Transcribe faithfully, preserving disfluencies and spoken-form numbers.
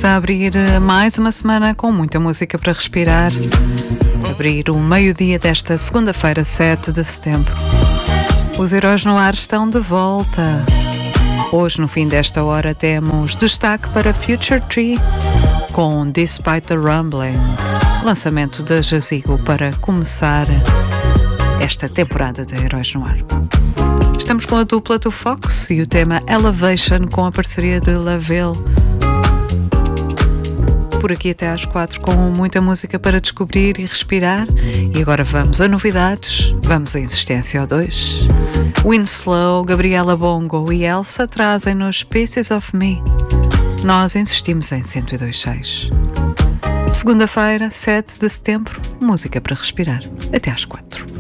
a abrir mais uma semana com muita música para respirar. Abrir o meio-dia desta segunda-feira, sete de setembro. Os Heróis no Ar estão de volta. Hoje, no fim desta hora, temos destaque para Future Tree com Despite the Rumbling, lançamento da Jazigo para começar esta temporada de Heróis no Ar. Estamos com a dupla do Fox e o tema Elevation com a parceria de Lavelle. Por aqui até às quatro com muita música para descobrir e respirar. E agora vamos a novidades, vamos a Insistência O dois. Winslow, Gabriela Bongo e Elsa trazem-nos Pieces of Me. Nós insistimos em cento e dois ponto seis. Segunda-feira, sete de setembro, música para respirar. Até às quatro.